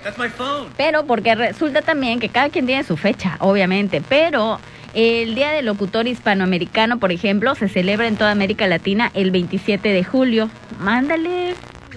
Pero porque resulta también que cada quien tiene su fecha, obviamente, pero el Día del Locutor Hispanoamericano, por ejemplo, se celebra en toda América Latina el 27 de julio. Mándale.